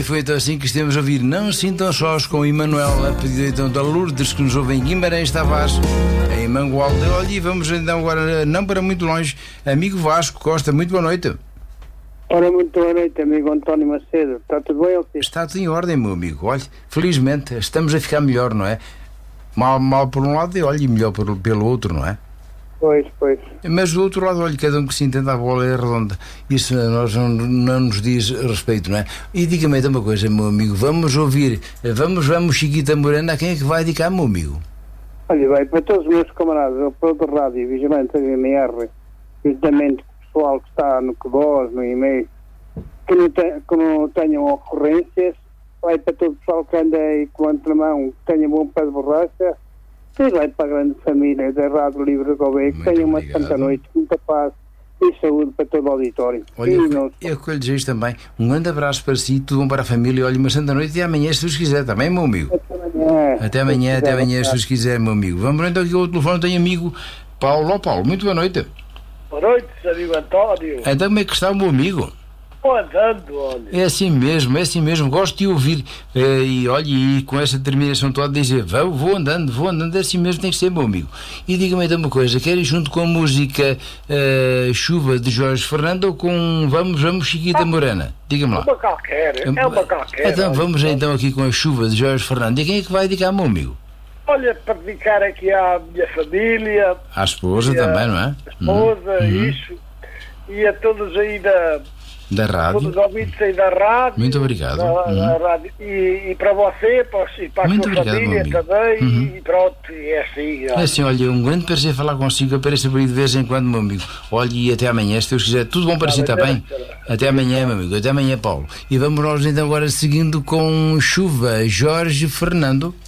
foi então assim que estivemos a ouvir Não Sintam Sós com o Emanuel, a pedido então da Lourdes, que nos ouve em Guimarães Tavares, em Mangualde. Olha, e vamos então agora, não para muito longe, amigo Vasco Costa, muito boa noite. Ora, muito boa noite, amigo António Macedo. Está tudo bem, ok? Está tudo em ordem, meu amigo. Olha, felizmente estamos a ficar melhor, não é? Mal por um lado e olha, e melhor pelo outro, não é? Pois. Mas do outro lado, olha, cada um que se entenda, a bola é redonda. Isso a nós não nos diz respeito, não é? E diga-me então uma coisa, meu amigo, vamos ouvir, vamos Chiquita Morena, a quem é que vai dedicar, meu amigo? Olha, vai para todos os meus camaradas, o Produto Rádio, Vigilante MR, juntamente com o pessoal que está no Quebos, no e-mail, que não tenham ocorrências, vai para todo o pessoal que anda aí com o antramão, que tenha bom pé de borracha, e vai para a grande família da Rádio Livre de Gouveia, que tenha uma santa noite, muita paz e saúde para todo o auditório. Olha, eu que lhe desejo também um grande abraço para si, tudo bom para a família, olha, uma santa noite e amanhã, se Deus quiser, também, meu amigo. Até amanhã, se Deus quiser, meu amigo. Vamos então aqui ao telefone, tenho amigo Paulo. Ó Paulo, muito boa noite. Boa noite, amigo António. Então como é que está o meu amigo? Andando, olha. É assim mesmo, gosto de ouvir e olha, e com essa determinação toda dizer, vou andando, é assim mesmo, tem que ser, meu amigo. E diga-me então uma coisa, quer ir junto com a música Chuva de Jorge Fernando ou com Vamos Chiquita Morena? Diga-me lá. Uma qualquer. Então vamos então aqui com a Chuva de Jorge Fernando. E quem é que vai dedicar, meu amigo? Olha, para dedicar aqui à minha família. À esposa também, não é? A esposa, isso. E a todos aí da rádio. Todos os ouvintes aí da rádio. Muito obrigado. Da rádio. E para você, para a muito sua obrigado, família também. E pronto, é assim. É assim, olha, um grande prazer falar consigo. Apareça por aí de vez em quando, meu amigo. Olha, e até amanhã, se Deus quiser. Tudo bom para si, está bem? Até amanhã, meu amigo. Até amanhã, Paulo. E vamos nós então agora seguindo com Chuva, Jorge Fernando.